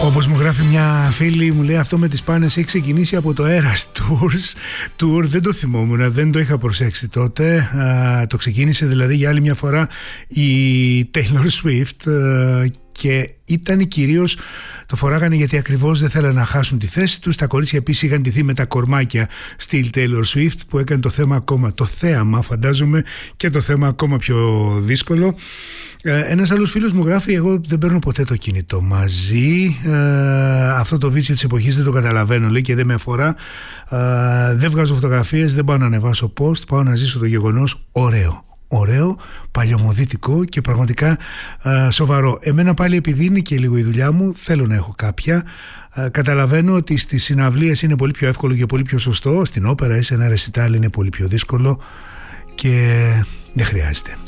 Όπως μου γράφει μια φίλη, μου λέει αυτό με τις πάνες έχει ξεκινήσει από το Eras Tour. Δεν το θυμόμουν, δεν το είχα προσέξει τότε. Το ξεκίνησε δηλαδή για άλλη μια φορά η Taylor Swift και ήταν κυρίως, το φοράγανε γιατί ακριβώς δεν θέλανε να χάσουν τη θέση τους. Τα κορίτσια επίσης είχαν ντυθεί με τα κορμάκια στυλ Taylor Swift, που έκανε το θέαμα φαντάζομαι και το θέμα ακόμα πιο δύσκολο. Ένας άλλος φίλος μου γράφει: εγώ δεν παίρνω ποτέ το κινητό μαζί, αυτό το βίτσιο της εποχής δεν το καταλαβαίνω, λέει, και δεν με αφορά. Δεν βγάζω φωτογραφίες, δεν πάω να ανεβάσω post, πάω να ζήσω το γεγονός. Ωραίο, παλιωμοδίτικο και πραγματικά σοβαρό. Εμένα πάλι, επειδή είναι και λίγο η δουλειά μου, θέλω να έχω κάποια. Καταλαβαίνω ότι στις συναυλίες είναι πολύ πιο εύκολο και πολύ πιο σωστό. Στην όπερα ή σε ένα ρεσιτάλ είναι πολύ πιο δύσκολο και δεν χρειάζεται.